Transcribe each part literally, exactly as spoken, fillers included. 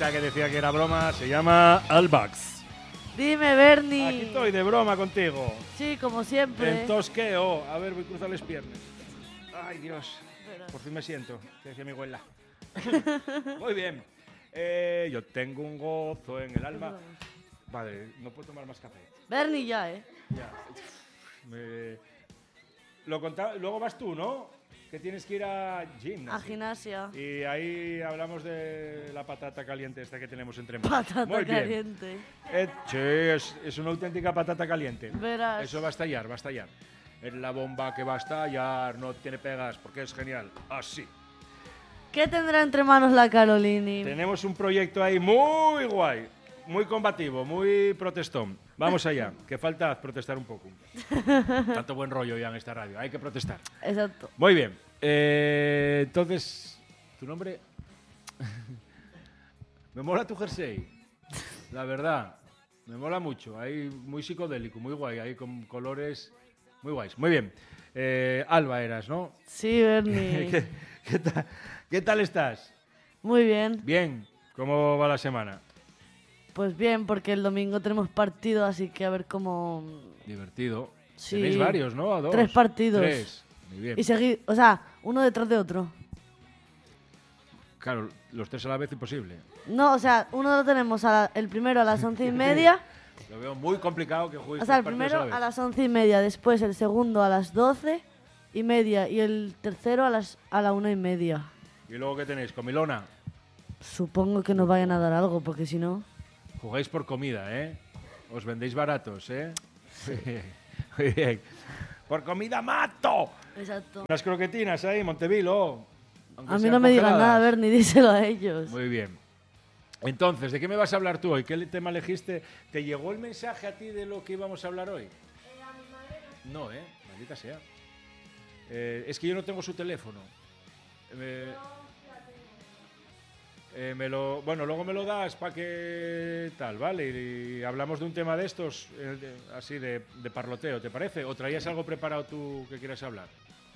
esa que decía que era broma se llama Albax. Dime, Bernie. Aquí estoy de broma contigo. Sí, como siempre. En tosqueo. A ver, voy a cruzar las piernas. Ay, Dios. Por fin me siento. Que decía mi abuela. Muy bien. Eh, yo tengo un gozo en el alma. Vale, no puedo tomar más café. Bernie ya, ¿eh? Ya. Me... Lo contaba... Luego vas tú, ¿no? Que tienes que ir a gimnasia. A gimnasia. Y ahí hablamos de la patata caliente esta que tenemos entre manos. Patata Muy bien. caliente. Eh, sí, es, es una auténtica patata caliente. Verás. Eso va a estallar, va a estallar. Es la bomba que va a estallar, no tiene pegas, porque es genial. Así. ¿Qué tendrá entre manos la Carolini? Tenemos un proyecto ahí muy guay, muy combativo, muy protestón. Vamos allá, que falta protestar un poco. Tanto buen rollo ya en esta radio, hay que protestar. Exacto. Muy bien. Eh, entonces, ¿tu nombre? Me mola tu jersey, la verdad. Me mola mucho, ahí muy psicodélico, muy guay, ahí con colores muy guays. Muy bien. Eh, Alba eras, ¿no? Sí, Bernie. ¿Qué, qué, tal, ¿Qué tal estás? Muy bien. Bien. ¿Cómo va la semana? Pues bien, porque el domingo tenemos partido, así que a ver cómo... Divertido. Sí. Tenéis varios, ¿no? Dos. Tres partidos. Tres. Muy bien. Y seguir, o sea, uno detrás de otro. Claro, los tres a la vez imposible. No, o sea, uno lo tenemos a la- el primero a las once y media. Lo veo muy complicado que juegues O sea, el tres partidos primero a la a vez. las once y media, después el segundo a las doce y media y el tercero a las a la una y media. ¿Y luego qué tenéis? ¿Comilona? Supongo que nos vayan a dar algo, porque si no... Jugáis por comida, ¿eh? Os vendéis baratos, ¿eh? Muy bien. ¡Por comida mato! Exacto. Unas croquetinas ahí, Montevilo. aunque A mí sean no me digan congeladas. nada, a ver, ni díselo a ellos. Muy bien. Entonces, ¿de qué me vas a hablar tú hoy? ¿Qué tema elegiste? ¿Te llegó el mensaje a ti de lo que íbamos a hablar hoy? No, ¿eh? Maldita sea. Eh, es que yo no tengo su teléfono. Eh, eh, me lo, bueno, luego me lo das para que tal, ¿vale? Y, y hablamos de un tema de estos, eh, de- así de, de parloteo, ¿te parece? ¿O traías algo preparado tú que quieras hablar?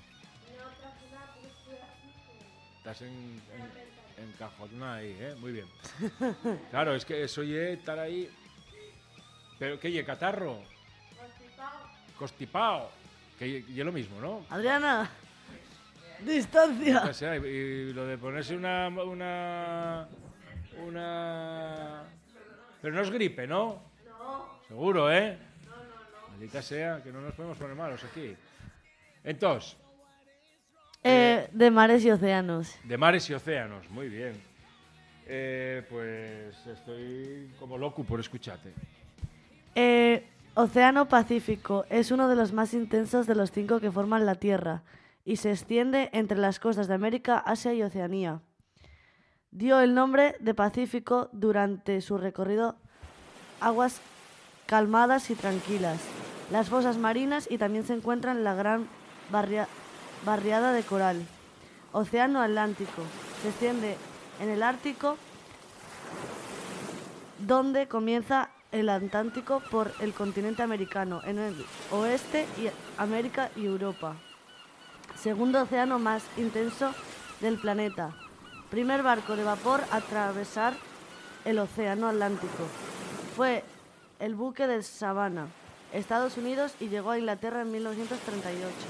Estás en, en, encajonada ahí, ¿eh? Muy bien. Claro, es que eso ye estar ahí... ¿Pero qué ye, catarro? Constipado. Que ye, ye lo mismo, ¿no? Adriana, O distancia. sea, y, y lo de ponerse una, una... Una... Pero no es gripe, ¿no? No. Seguro, ¿eh? No, no, no. Maldita sea, que no nos podemos poner malos aquí. Entonces, Eh, de mares y océanos. de mares y océanos, muy bien. Eh, pues estoy como loco por escucharte. Eh, Océano Pacífico es uno de los más intensos de los cinco que forman la Tierra y se extiende entre las costas de América, Asia y Oceanía. Dio el nombre de Pacífico durante su recorrido aguas calmadas y tranquilas, las fosas marinas y también se encuentran la gran barria- barriada de coral. Océano Atlántico se extiende en el Ártico, donde comienza el Atlántico por el continente americano, en el oeste y América y Europa. Segundo océano más intenso del planeta. Primer barco de vapor a atravesar el océano Atlántico. Fue el buque de Savannah, Estados Unidos, y llegó a Inglaterra en mil novecientos treinta y ocho.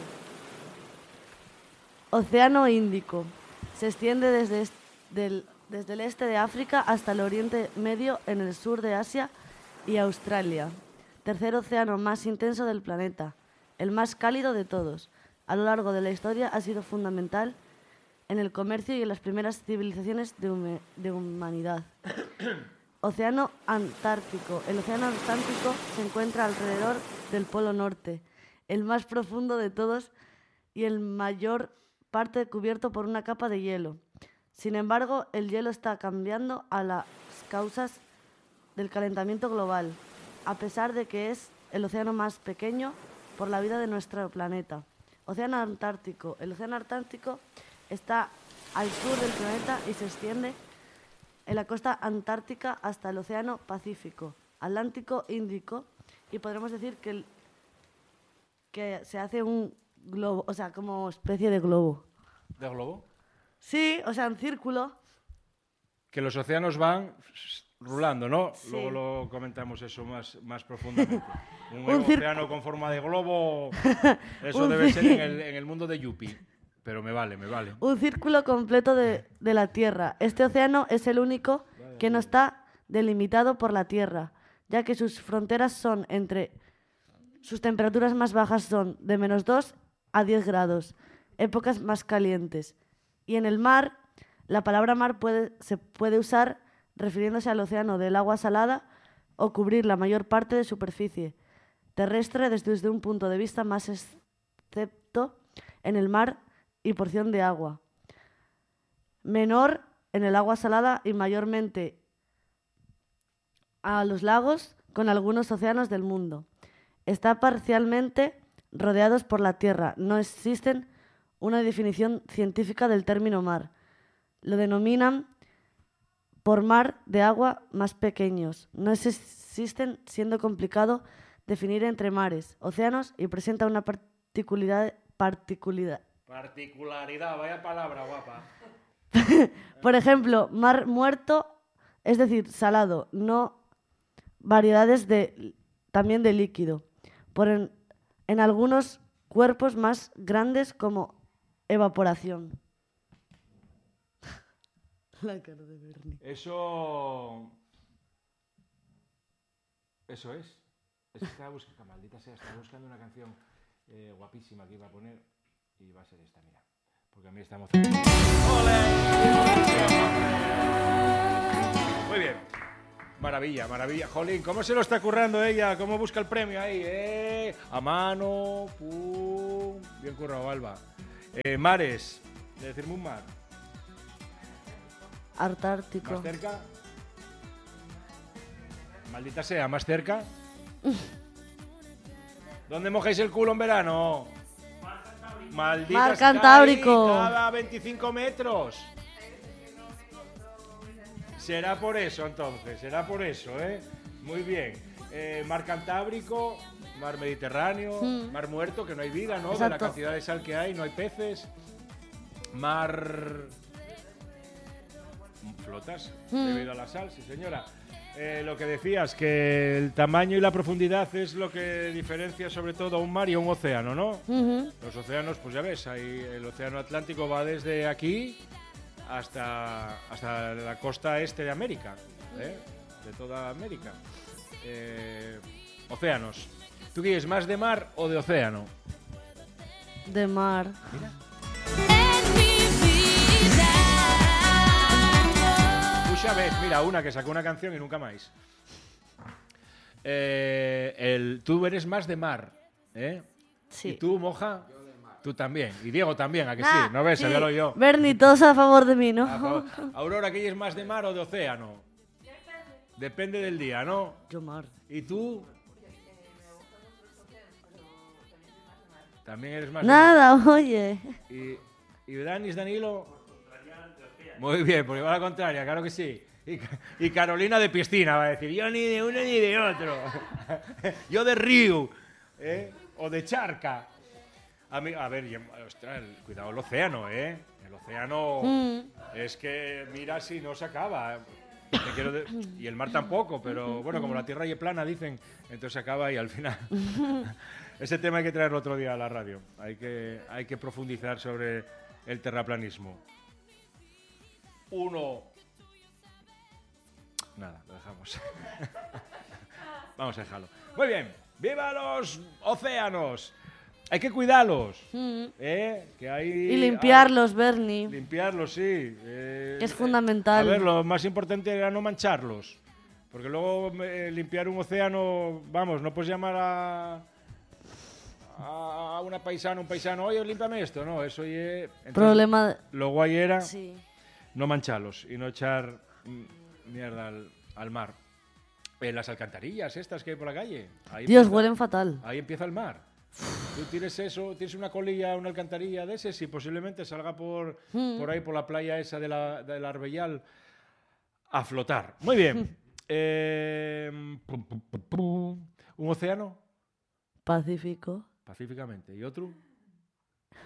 Océano Índico. Se extiende desde, est- del- desde el este de África hasta el Oriente Medio en el sur de Asia y Australia. Tercer océano más intenso del planeta, el más cálido de todos. A lo largo de la historia ha sido fundamental en el comercio y en las primeras civilizaciones de, hume- de humanidad. Océano Antártico. El océano Atlántico se encuentra alrededor del Polo Norte, el más profundo de todos y el mayor parte cubierto por una capa de hielo. Sin embargo, el hielo está cambiando a las causas del calentamiento global, a pesar de que es el océano más pequeño por la vida de nuestro planeta. Océano Antártico. El océano Antártico está al sur del planeta y se extiende en la costa antártica hasta el océano Pacífico, Atlántico, Índico, y podremos decir que, el- que se hace un globo, o sea, como especie de globo. ¿De globo? Sí, o sea, un círculo. que los océanos van rulando, ¿no? Sí. Luego lo comentamos eso más, más profundamente. Un, Un cir- océano con forma de globo, eso Un debe cir- ser en el, en el mundo de Yuppie. Pero me vale, me vale. Un círculo completo de, de la Tierra. Este océano es el único que no está delimitado por la Tierra, ya que sus fronteras son entre... Sus temperaturas más bajas son de menos dos a diez grados, épocas más calientes. Y en el mar, la palabra mar puede, se puede usar refiriéndose al océano del agua salada o cubrir la mayor parte de superficie terrestre desde, desde un punto de vista más excepto en el mar y porción de agua. Menor en el agua salada y mayormente a los lagos con algunos océanos del mundo. Está parcialmente rodeados por la Tierra. No existe una definición científica del término mar. Lo denominan por mar de agua más pequeños. No existen, siendo complicado definir entre mares, océanos y presenta una particularidad. particularidad. Particularidad, vaya palabra guapa. Por ejemplo, mar muerto, es decir, salado, no variedades de, también de líquido. Por en, en algunos cuerpos más grandes como evaporación. La cara de Bernie. Eso... Eso es. Es que estaba buscando, maldita sea, estaba buscando una canción eh, guapísima que iba a poner y va a ser esta, mira. Porque a mí está emocionante. Muy bien. Maravilla, maravilla. Jolín, ¿cómo se lo está currando ella? ¿Cómo busca el premio ahí? Eh? A mano, pum. Bien currado, Alba. Eh, mares. De decirme un mar. Antártico. ¿Más cerca? Maldita sea, ¿más cerca? ¿Dónde mojáis el culo en verano? Maldita Mar sea, Cantábrico. cada veinticinco metros. Será por eso, entonces, será por eso, ¿eh? Muy bien. Eh, mar Cantábrico, mar Mediterráneo, Mm. mar Muerto, que no hay vida, ¿no? De Exacto. la cantidad de sal que hay, no hay peces. Mar... Flotas, Mm. debido a la sal, sí señora. Eh, lo que decías, que el tamaño y la profundidad es lo que diferencia sobre todo a un mar y a un océano, ¿no? Ujú. Los océanos, pues ya ves, ahí el océano Atlántico va desde aquí hasta, hasta la costa este de América, ¿eh? De toda América. Eh, océanos. ¿Tú quieres más de mar o de océano? De mar. Mira. En mi vida. Mucha vez, mira, una que sacó una canción y nunca más. Eh, el, tú eres más de mar, ¿eh? Sí. ¿Y tú, Moja? Tú también. Y Diego también, ¿a que Nah, sí? ¿No ves? sí. Sabíalo yo. Bernie, todos a favor de mí, ¿no? A favor. Aurora, ¿que es más de mar o de océano? Depende del día, ¿no? Yo mar. ¿Y tú? También eres más de mar. Nada, oye. ¿Y, y Danis, Danilo? Muy bien, porque va a la contraria, claro que sí. Y, y Carolina de piscina va a decir, yo ni de uno ni de otro. Yo de río, ¿eh? O de charca. A, mí, a ver, y- ostras, el- cuidado el océano, ¿eh? El océano Mm. es que mira si no se acaba. Te quiero de- y el mar tampoco, pero bueno, como la tierra es plana, dicen, entonces se acaba y al final... Ese tema hay que traerlo otro día a la radio. Hay que, hay que profundizar sobre el terraplanismo. Uno... Nada, lo dejamos. Vamos a dejarlo. Muy bien. ¡Viva los océanos! Hay que cuidarlos. Mm. ¿Eh? Que hay, Y limpiarlos, Bernie. hay- limpiarlos, sí. Eh, Que es eh, fundamental. A ver, lo más importante era no mancharlos. Porque luego eh, limpiar un océano, vamos, no puedes llamar a, a una paisana, un paisano, oye, límpiame esto. No, eso oye. Entonces, Problema. de- Lo guay era Sí. no mancharlos y no echar mm, mierda al, al mar. En las alcantarillas estas que hay por la calle. Ahí Dios, empieza- huelen fatal. Ahí empieza el mar. Tú tienes eso, tienes una colilla, una alcantarilla de ese y posiblemente salga por, Mm. por ahí, por la playa esa de la, del Arbellal, a flotar. Muy bien. Eh, pum, pum, pum, pum. ¿Un océano? Pacífico. Pacíficamente. ¿Y otro?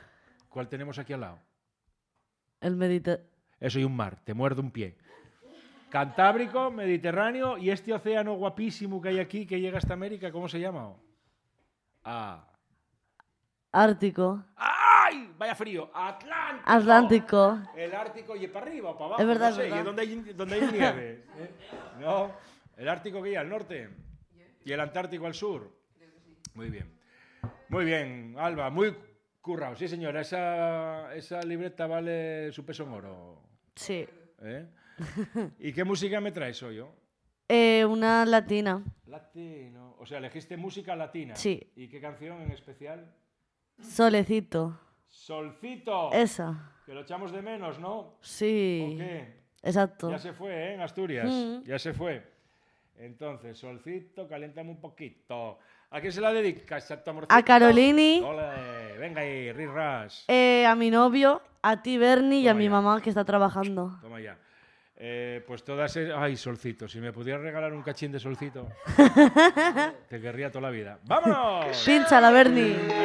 ¿Cuál tenemos aquí al lado? El Mediterráneo. Eso y un mar. Te muerde un pie. Cantábrico, Mediterráneo y este océano guapísimo que hay aquí que llega hasta América, ¿cómo se llama? Ah. Ártico. ¡Ay! Vaya frío. Atlántico. Atlántico. El Ártico y para arriba o para abajo. Es verdad, no sé. es verdad. ¿Y dónde hay, dónde hay nieve? ¿Eh? No. El Ártico que hay al norte. Y el Antártico al sur. Muy bien. Muy bien, Alba. Muy currado. Sí, señora. Esa, esa libreta vale su peso en oro. Sí. ¿Eh? ¿Y qué música me traes hoy? Yo? Eh, una latina. Latino. O sea, elegiste música latina. Sí. ¿Y qué canción en especial? Solecito. Solcito. Esa. Que lo echamos de menos, ¿no? Sí. ¿O qué? Exacto. Ya se fue, ¿eh? En Asturias. Mm. Ya se fue. Entonces, Solcito, caléntame un poquito. ¿A quién se la dedicas, chato amorcito? A Carolini, Ole, venga ahí, rirras. eh, a mi novio, a ti Bernie y a Toma mi ya. mamá que está trabajando. Toma ya. Eh, pues todas esas... Ay, Solcito, si me pudieras regalar un cachín de Solcito, te querría toda la vida. ¡Vámonos! Pincha la Bernie.